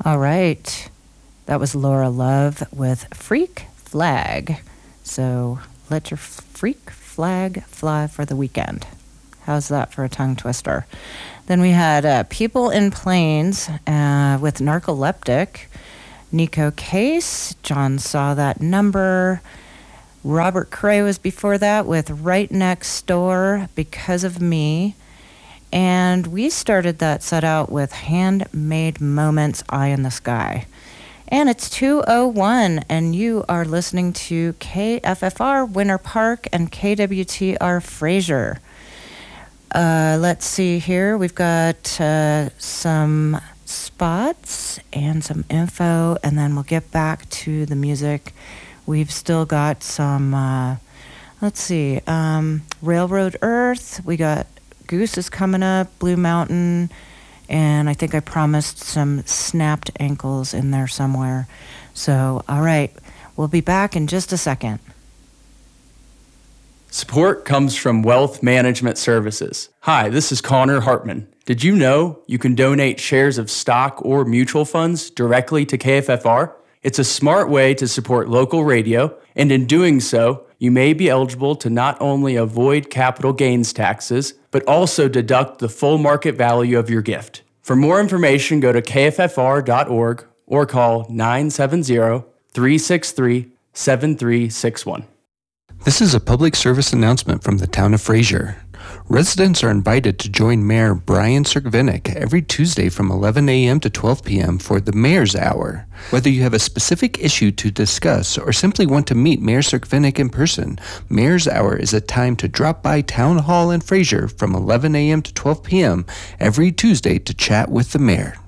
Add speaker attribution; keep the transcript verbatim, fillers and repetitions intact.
Speaker 1: All right. That was Laura Love with Freak Flag. So let your freak flag fly for the weekend. How's that for a tongue twister? Then we had uh, People in Plains uh, with Narcoleptic. Nico Case. John Saw That Number. Robert Cray was before that with Right Next Door, Because of Me. And we started that set out with Handmade Moments, Eye in the Sky. And it's two oh one, and you are listening to K F F R Winter Park and K W T R Fraser. Uh, let's see here. We've got uh, some spots and some info, and then we'll get back to the music. We've still got some, uh, let's see, um, Railroad Earth. We got Goose is coming up, Blue Mountain, and I think I promised some Snapped Ankles in there somewhere. So, all right, we'll be back in just a second.
Speaker 2: Support comes from Wealth Management Services. Hi, this is Connor Hartman. Did you know you can donate shares of stock or mutual funds directly to K F F R? It's a smart way to support local radio, and in doing so, you may be eligible to not only avoid capital gains taxes, but also deduct the full market value of your gift. For more information, go to K F F R dot org or call nine seven zero, three six three, seven three six one.
Speaker 3: This is a public service announcement from the town of Fraser. Residents are invited to join Mayor Brian Cervinick every Tuesday from eleven a.m. to twelve p.m. for the Mayor's Hour. Whether you have a specific issue to discuss or simply want to meet Mayor Cervinick in person, Mayor's Hour is a time to drop by Town Hall in Fraser from eleven a.m. to twelve p.m. every Tuesday to chat with the Mayor.